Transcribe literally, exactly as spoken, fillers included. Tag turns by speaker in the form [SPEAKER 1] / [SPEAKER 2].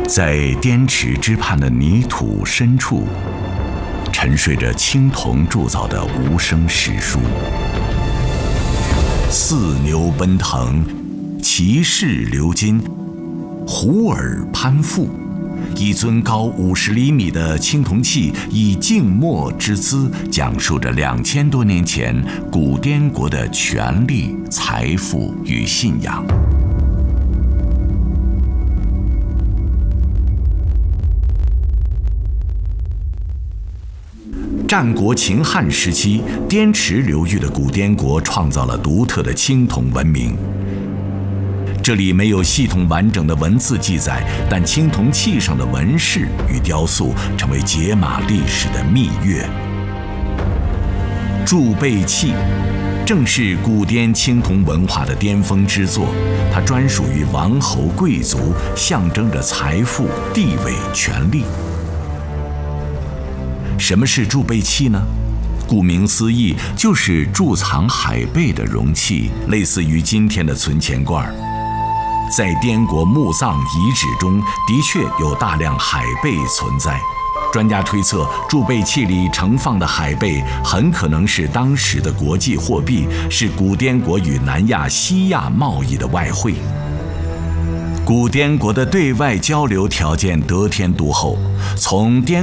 [SPEAKER 1] 在滇池之畔的泥土深处，沉睡着青铜铸造的无声史书。四牛奔腾，骑士鎏金，虎耳攀附。一尊高五十厘米的青铜器，以静默之姿，讲述着两千多年前古滇国的权力、财富与信仰。战国秦汉时期，滇池流域的古滇国创造了独特的青铜文明。这里没有系统完整的文字记载，但青铜器上的纹饰与雕塑成为解码历史的秘钥。铸贝器正是古滇青铜文化的巅峰之作，它专属于王侯贵族，象征着财富、地位、权力。什么是铸贝器呢？顾名思义，就是贮藏海贝的容器，类似于今天的存钱罐。在滇国墓葬遗址中，的确有大量海贝存在。专家推测，贮贝器里盛放的海贝很可能是当时的国际货币，是古滇国与南亚、西亚贸易的外汇。古滇国的对外交流条件得天独厚，从滇